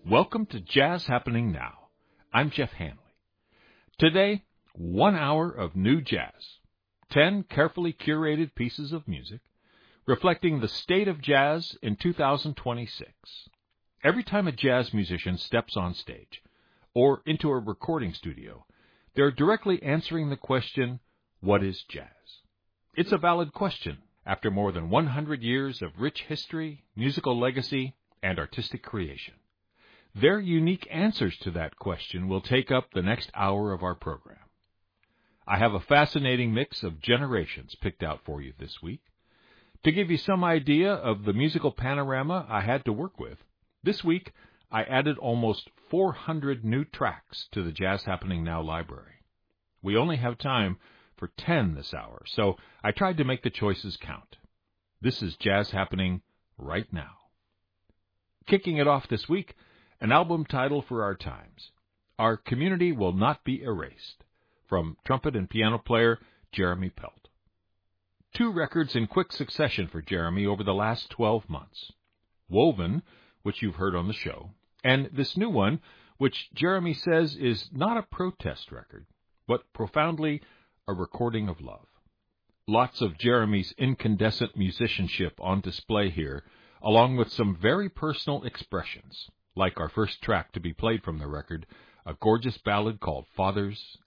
Welcome to Jazz Happening Now. I'm Jeff Hanley. Today, 1 hour of new jazz, 10 carefully curated pieces of music, reflecting the state of jazz in 2026. Every time a jazz musician steps on stage or into a recording studio, they're directly answering the question, what is jazz? It's a valid question after more than 100 years of rich history, musical legacy, and artistic creation. Their unique answers to that question will take up the next hour of our program. I have a fascinating mix of generations picked out for you this week. To give you some idea of the musical panorama I had to work with, this week I added almost 400 new tracks to the Jazz Happening Now library. We only have time for 10 this hour, so I tried to make the choices count. This is Jazz Happening right now. Kicking it off this week, an album title for our times, Our Community Will Not Be Erased, from trumpet and piano player Jeremy Pelt. 2 records in quick succession for Jeremy over the last 12 months. Woven, which you've heard on the show, and this new one, which Jeremy says is not a protest record, but profoundly a recording of love. Lots of Jeremy's incandescent musicianship on display here, along with some very personal expressions, like our first track to be played from the record, a gorgeous ballad called Fathers